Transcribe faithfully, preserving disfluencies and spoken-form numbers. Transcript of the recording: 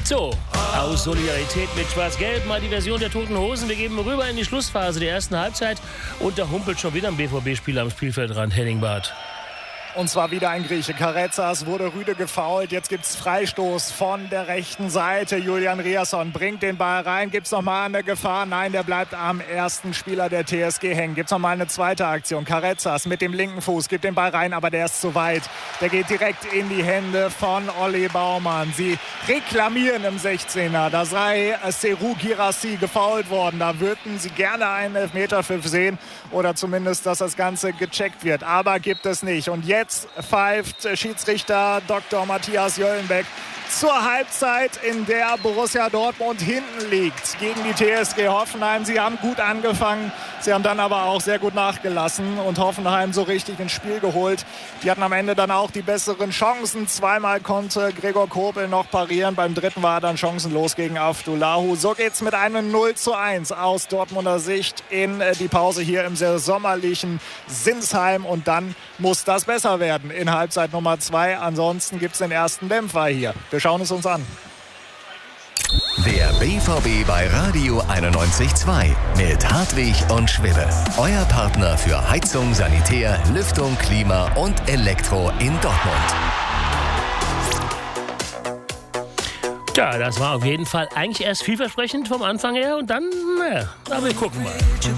So, aus Solidarität mit Schwarz-Gelb mal die Version der Toten Hosen. Wir geben rüber in die Schlussphase der ersten Halbzeit und da humpelt schon wieder ein B V B-Spieler am Spielfeldrand, Henning Barth. Und zwar wieder ein Grieche. Karezas wurde rüde gefoult. Jetzt gibt es Freistoß von der rechten Seite. Julian Riasson bringt den Ball rein. Gibt es nochmal eine Gefahr? Nein, der bleibt am ersten Spieler der T S G hängen. Gibt es nochmal eine zweite Aktion. Karezas mit dem linken Fuß gibt den Ball rein, aber der ist zu weit. Der geht direkt in die Hände von Olli Baumann. Sie reklamieren im sechzehner. Da sei Serhou Guirassy gefoult worden. Da würden sie gerne einen Elfmeterpfiff sehen oder zumindest, dass das Ganze gecheckt wird. Aber gibt es nicht. Und jetzt Jetzt pfeift Schiedsrichter Doktor Matthias Jöllenbeck zur Halbzeit, in der Borussia Dortmund hinten liegt gegen die T S G Hoffenheim. Sie haben gut angefangen, sie haben dann aber auch sehr gut nachgelassen und Hoffenheim so richtig ins Spiel geholt. Die hatten am Ende dann auch die besseren Chancen. Zweimal konnte Gregor Kobel noch parieren, beim dritten war er dann chancenlos gegen Avdulahu. So geht's mit einem null zu eins aus Dortmunder Sicht in die Pause hier im sehr sommerlichen Sinsheim und dann muss das besser werden in Halbzeit Nummer zwei. Ansonsten gibt's den ersten Dämpfer hier. Wir schauen es uns an. Der B V B bei Radio einundneunzig Komma zwei mit Hartwig und Schwibbe. Euer Partner für Heizung, Sanitär, Lüftung, Klima und Elektro in Dortmund. Ja, das war auf jeden Fall eigentlich erst vielversprechend vom Anfang her und dann, naja, aber wir gucken mal.